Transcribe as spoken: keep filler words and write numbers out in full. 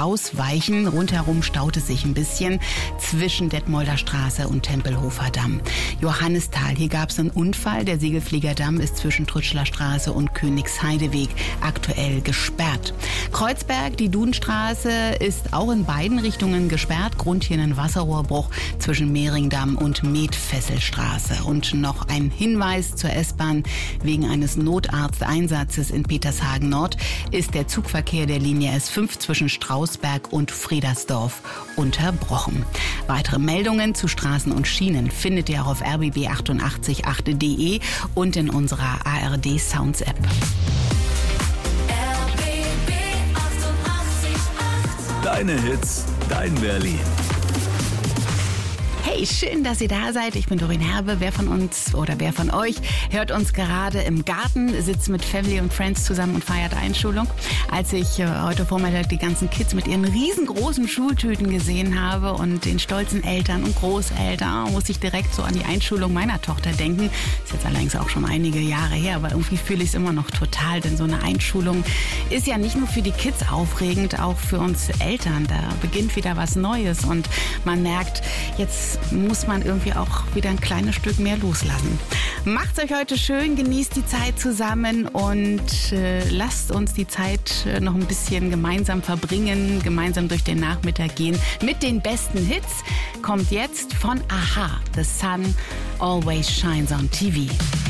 ausweichen. Rundherum staut es sich ein bisschen zwischen Detmolder Straße und Tempelhofer Damm. Johannisthal, hier gab es einen Unfall. Der Segelfliegerdamm ist zwischen Trütschler Straße und Königsheideweg aktuell gesperrt. Kreuzberg, die Dudenstraße, ist auch in beiden Richtungen gesperrt. Grund hier ein Wasserrohrbruch zwischen Mehringdamm und Metfesselstraße. Und noch ein Hinweis zur S-Bahn. Wegen eines Notarzteinsatzes in Petershagen Nord ist der Zugverkehr der Linie S fünf zwischen Strausberg und Friedersdorf unterbrochen. Weitere Meldungen zu Straßen und Schienen findet ihr auch auf r b b achtundachtzig punkt acht punkt d e und in unserer A R D Sounds App. Deine Hits, dein Berlin. Hey, schön, dass ihr da seid. Ich bin Doreen Herbe. Wer von uns oder wer von euch hört uns gerade im Garten, sitzt mit Family und Friends zusammen und feiert Einschulung? Als ich äh, heute Vormittag die ganzen Kids mit ihren riesengroßen Schultüten gesehen habe und den stolzen Eltern und Großeltern, muss ich direkt so an die Einschulung meiner Tochter denken. Ist jetzt allerdings auch schon einige Jahre her, aber irgendwie fühle ich es immer noch total, denn so eine Einschulung ist ja nicht nur für die Kids aufregend, auch für uns Eltern. Da beginnt wieder was Neues und man merkt, jetzt muss man irgendwie auch wieder ein kleines Stück mehr loslassen. Macht's euch heute schön, genießt die Zeit zusammen und äh, lasst uns die Zeit äh, noch ein bisschen gemeinsam verbringen, gemeinsam durch den Nachmittag gehen. Mit den besten Hits kommt jetzt von Aha, The Sun Always Shines on T V.